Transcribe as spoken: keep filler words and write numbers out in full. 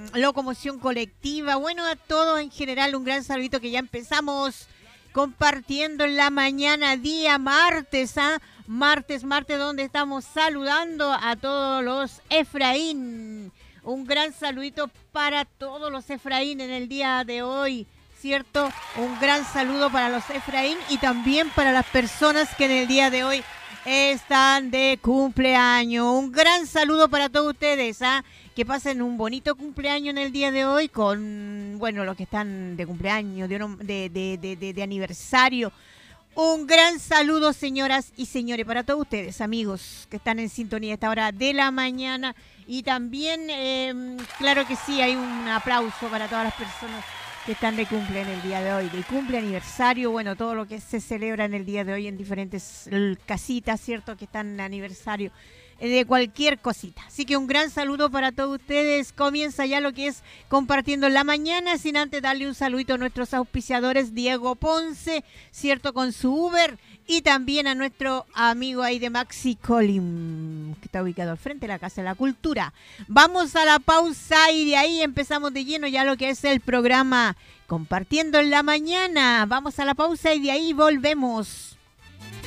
locomoción colectiva, bueno, a todos en general un gran saludito que ya empezamos compartiendo en la mañana, día martes, ¿ah? Martes, martes, donde estamos saludando a todos los Efraín. Un gran saludito para todos los Efraín en el día de hoy, ¿cierto? Un gran saludo para los Efraín y también para las personas que en el día de hoy están de cumpleaños. Un gran saludo para todos ustedes, ¿ah? Que pasen un bonito cumpleaños en el día de hoy con, bueno, los que están de cumpleaños, de, de, de, de, de, de aniversario. Un gran saludo, señoras y señores, para todos ustedes, amigos, que están en sintonía a esta hora de la mañana. Y también, eh, claro que sí, hay un aplauso para todas las personas que están de cumple en el día de hoy, de cumple, aniversario, bueno, todo lo que se celebra en el día de hoy en diferentes casitas, ¿cierto? Que están en aniversario de cualquier cosita. Así que un gran saludo para todos ustedes. Comienza ya lo que es compartiendo la mañana, sin antes darle un saludito a nuestros auspiciadores, Diego Ponce, ¿cierto? Con su Uber, y también a nuestro amigo ahí de Maxi Colim, que está ubicado al frente de la Casa de la Cultura. Vamos a la pausa y de ahí empezamos de lleno ya lo que es el programa Compartiendo en la Mañana. Vamos a la pausa y de ahí volvemos.